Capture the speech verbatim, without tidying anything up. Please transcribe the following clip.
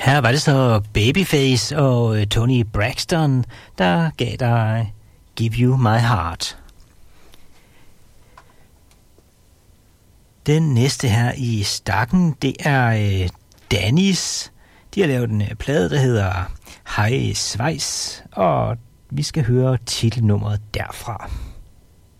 Her var det så Babyface og Tony Braxton, der gav dig Give You My Heart. Den næste her i stakken, det er øh, Danis. De har lavet en øh, plade, der hedder Hej Svejs, og vi skal høre titelnummeret derfra.